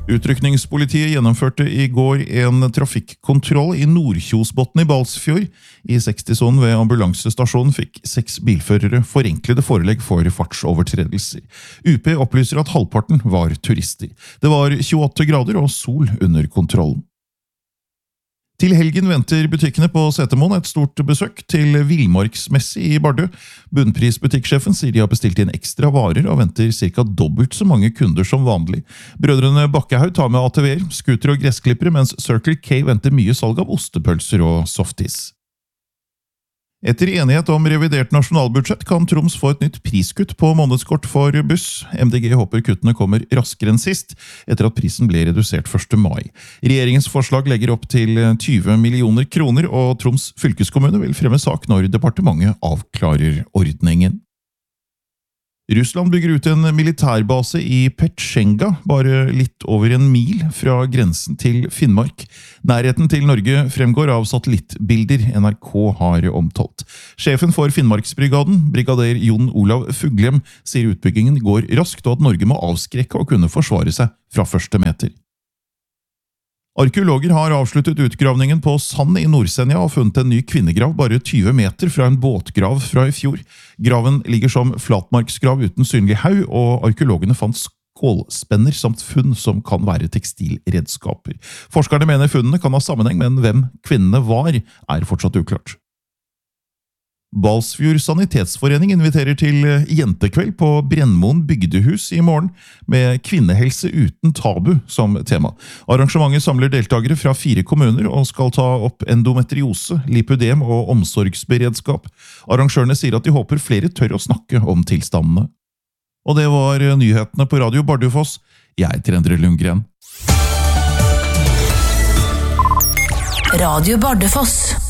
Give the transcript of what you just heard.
Utrykningspolitiet gjennomførte I går en trafikkontroll I Nordkjosbotn I Balsfjord. I 60-sonen ved ambulansestasjonen fikk 6 bilførere forenklede forelegg for fartsovertredelser. UP opplyser at halvparten var turister. Det var 28 grader og sol under kontrollen. Til helgen venter butikkene på Setermoen et stort besøk til Villmarksmesse I Bardu. Bunnprisbutikksjefen sier de har bestilt inn ekstra varer og venter cirka dobbelt så mange kunder som vanlig. Brødrene Bakkehaug tar med ATV'er, skuter og gressklippere, mens Circle K venter mye salg av ostepølser og softis. Etter enighet om revidert nasjonalbudsjett kan Troms få et nytt priskutt på månedskort for buss. MDG håper kuttene kommer raskere enn sist, etter at prisen ble redusert 1. mai. Regjeringens forslag legger opp til 20 millioner kroner, og Troms fylkeskommune vil fremme sak når departementet avklarer ordningen. Russland bygger ut en militærbase I Petsjenga, bare litt over en mil fra grensen til Finnmark. Nærheten til Norge fremgår av satellittbilder NRK har omtalt. Sjefen for Finnmarksbrigaden, brigader Jon Olav Fuglem, sier utbyggingen går raskt og at Norge må avskrekke og kunne forsvare seg fra første meter. Arkeologer har avsluttet utgravningen på Sand I Nordsenja og funnet en ny kvinnegrav bare 20 meter fra en båtgrav fra I fjor. Graven ligger som flatmarksgrav uten synlig haug, og arkeologene fant skålspenner samt funn som kan være tekstilredskaper. Forskerne mener funnene kan ha sammenheng, men hvem kvinnene var, fortsatt uklart. Balsfjord Sanitetsforening inviterer til jentekveld på Brennmoen bygdehus I morgen, med kvinnehelse uten tabu som tema. Arrangementet samler deltagere fra 4 kommuner og skal ta opp endometriose, lipødem og omsorgsberedskap. Arrangørene sier at de håper flere tør å snakke om tilstandene. Og det var nyhetene på Radio Bardufoss. Jeg heter Endre Lundgren. Radio Bardufoss.